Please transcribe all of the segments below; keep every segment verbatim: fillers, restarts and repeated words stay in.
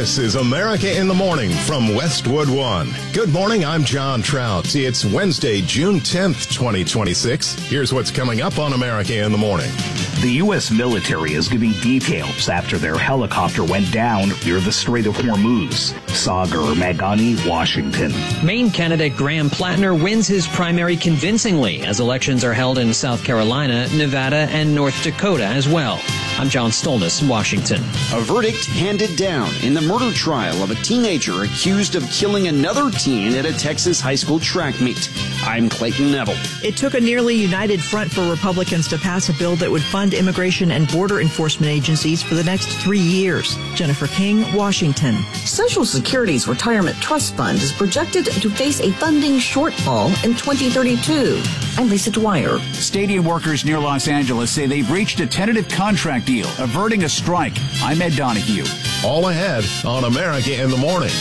This is America in the Morning from Westwood One. Good morning, I'm John Trout. It's Wednesday, June tenth, twenty twenty-six. Here's what's coming up on America in the Morning. The U S military is giving details after their helicopter went down near the Strait of Hormuz. Sagar Meghani, Washington. Maine candidate Graham Plattner wins his primary convincingly as elections are held in South Carolina, Nevada, and North Dakota as well. I'm John Stolnis, Washington. A verdict handed down in the murder trial of a teenager accused of killing another teen at a Texas high school track meet. I'm Clayton Neville. It took a nearly united front for Republicans to pass a bill that would fund immigration and border enforcement agencies for the next three years. Jennifer King, Washington. Social Security's Retirement Trust Fund is projected to face a funding shortfall in twenty thirty-two. I'm Lisa Dwyer. Stadium workers near Los Angeles say they've reached a tentative contract deal, averting a strike. I'm Ed Donahue. All ahead on America in the Morning.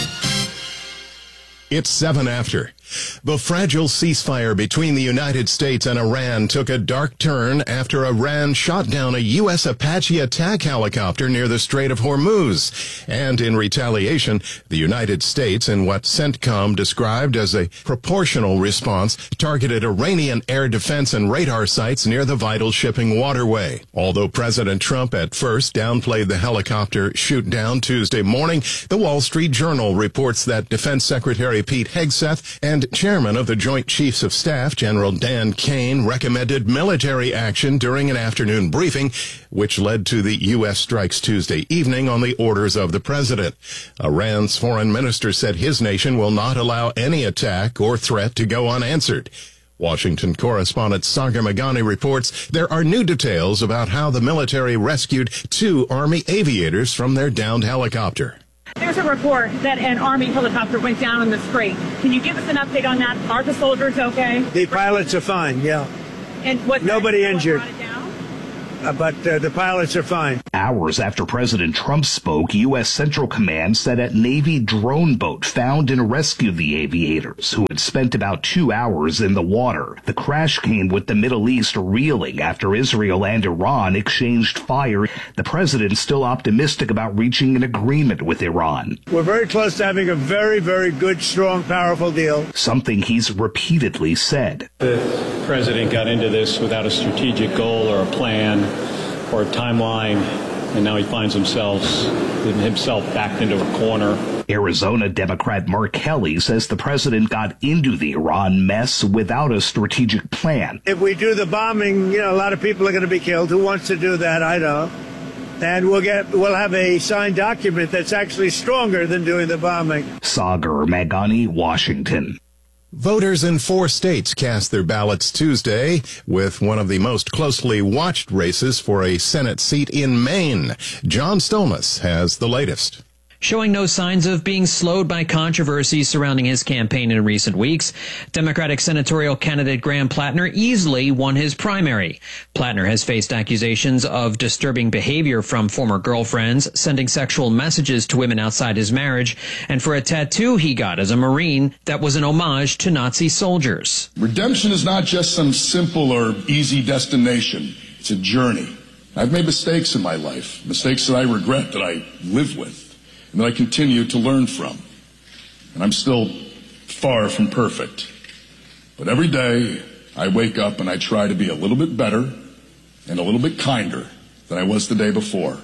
It's seven after. The fragile ceasefire between the United States and Iran took a dark turn after Iran shot down a U S Apache attack helicopter near the Strait of Hormuz. And in retaliation, the United States, in what CENTCOM described as a proportional response, targeted Iranian air defense and radar sites near the vital shipping waterway. Although President Trump at first downplayed the helicopter shoot down Tuesday morning, the Wall Street Journal reports that Defense Secretary Pete Hegseth and Chairman of the Joint Chiefs of Staff, General Dan Kane, recommended military action during an afternoon briefing, which led to the U S strikes Tuesday evening on the orders of the president. Iran's foreign minister said his nation will not allow any attack or threat to go unanswered. Washington correspondent Sagar Meghani reports there are new details about how the military rescued two Army aviators from their downed helicopter. There's a report that an Army helicopter went down in the Strait. Can you give us an update on that? Are the soldiers okay? The pilots are fine, yeah. And what? Nobody injured. Uh, but uh, the pilots are fine. Hours after President Trump spoke, U S Central Command said a Navy drone boat found and rescued the aviators, who had spent about two hours in the water. The crash came with the Middle East reeling after Israel and Iran exchanged fire. The president's still optimistic about reaching an agreement with Iran. We're very close to having a very, very good, strong, powerful deal. Something he's repeatedly said. The president got into this without a strategic goal or a plan or a timeline, and now he finds himself himself backed into a corner. Arizona Democrat Mark Kelly says the president got into the Iran mess without a strategic plan. If we do the bombing, you know, a lot of people are going to be killed. Who wants to do that? I don't. And we'll get we'll have a signed document that's actually stronger than doing the bombing. Sagar Meghani, Washington. Voters in four states cast their ballots Tuesday, with one of the most closely watched races for a Senate seat in Maine. John Stolnis has the latest. Showing no signs of being slowed by controversies surrounding his campaign in recent weeks, Democratic senatorial candidate Graham Plattner easily won his primary. Plattner has faced accusations of disturbing behavior from former girlfriends, sending sexual messages to women outside his marriage, and for a tattoo he got as a Marine that was an homage to Nazi soldiers. Redemption is not just some simple or easy destination. It's a journey. I've made mistakes in my life, mistakes that I regret, that I live with, and that I continue to learn from. And I'm still far from perfect. But every day I wake up and I try to be a little bit better and a little bit kinder than I was the day before.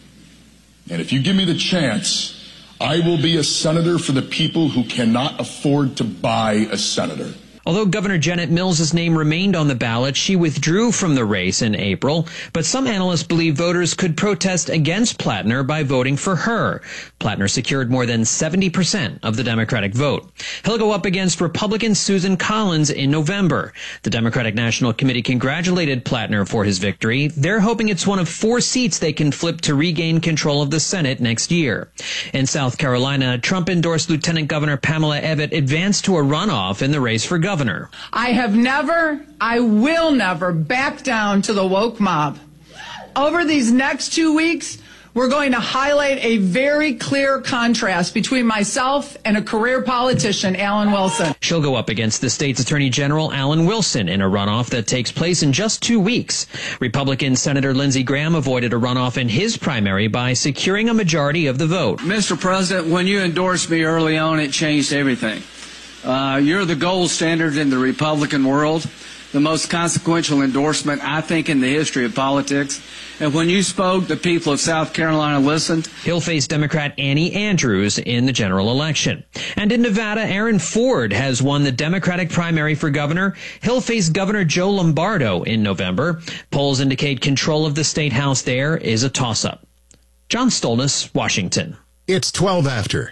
And if you give me the chance, I will be a senator for the people who cannot afford to buy a senator. Although Governor Janet Mills' name remained on the ballot, she withdrew from the race in April. But some analysts believe voters could protest against Plattner by voting for her. Plattner secured more than seventy percent of the Democratic vote. He'll go up against Republican Susan Collins in November. The Democratic National Committee congratulated Plattner for his victory. They're hoping it's one of four seats they can flip to regain control of the Senate next year. In South Carolina, Trump-endorsed Lieutenant Governor Pamela Abbott advanced to a runoff in the race for governor. Governor. I have never, I will never back down to the woke mob. Over these next two weeks, we're going to highlight a very clear contrast between myself and a career politician, Alan Wilson. She'll go up against the state's Attorney General, Alan Wilson, in a runoff that takes place in just two weeks. Republican Senator Lindsey Graham avoided a runoff in his primary by securing a majority of the vote. Mister President, when you endorsed me early on, it changed everything. Uh, you're the gold standard in the Republican world, the most consequential endorsement, I think, in the history of politics. And when you spoke, the people of South Carolina listened. He'll face Democrat Annie Andrews in the general election. And in Nevada, Aaron Ford has won the Democratic primary for governor. He'll face Governor Joe Lombardo in November. Polls indicate control of the state house there is a toss-up. John Stolness, Washington. It's twelve after.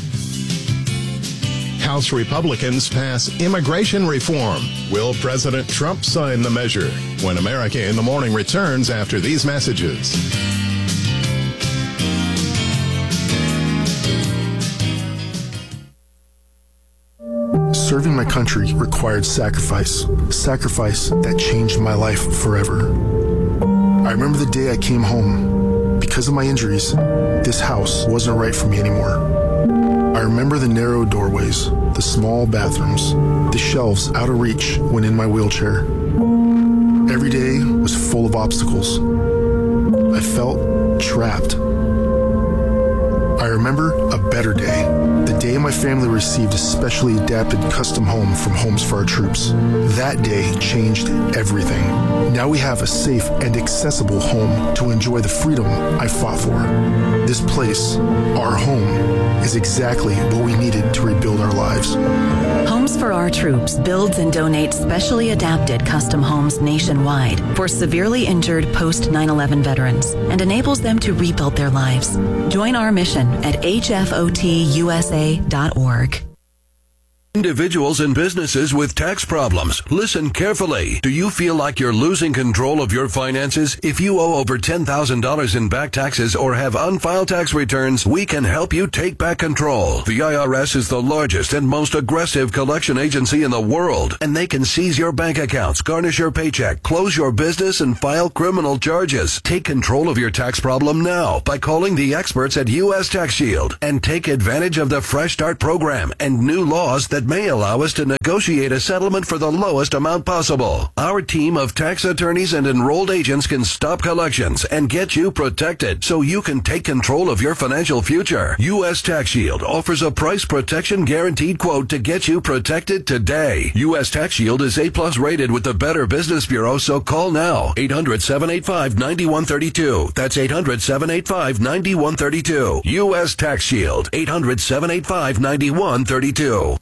House Republicans pass immigration reform. Will President Trump sign the measure? When America in the Morning returns after these messages. Serving my country required sacrifice. Sacrifice that changed my life forever. I remember the day I came home. Because of my injuries, this house wasn't right for me anymore. I remember the narrow doorways, the small bathrooms, the shelves out of reach when in my wheelchair. Every day was full of obstacles. I felt trapped. I remember a better day, the day my family received a specially adapted custom home from Homes for Our Troops. That day changed everything. Now we have a safe and accessible home to enjoy the freedom I fought for. This place, our home, is exactly what we needed to rebuild our lives. Homes for Our Troops builds and donates specially adapted custom homes nationwide for severely injured post nine eleven veterans and enables them to rebuild their lives. Join our mission at H F O T U S A dot org. Individuals and businesses with tax problems, listen carefully. Do you feel like you're losing control of your finances? If you owe over ten thousand dollars in back taxes or have unfiled tax returns, we can help you take back control. The I R S is the largest and most aggressive collection agency in the world, and they can seize your bank accounts, garnish your paycheck, close your business, and file criminal charges. Take control of your tax problem now by calling the experts at U S Tax Shield and take advantage of the Fresh Start program and new laws that may allow us to negotiate a settlement for the lowest amount possible. Our team of tax attorneys and enrolled agents can stop collections and get you protected so you can take control of your financial future. U S Tax Shield offers a price protection guaranteed quote to get you protected today. U S Tax Shield is A plus rated with the Better Business Bureau, so call now. eight hundred, seven eight five, nine one three two. That's eight hundred, seven eight five, nine one three two. U S Tax Shield. eight hundred, seven eight five, nine one three two.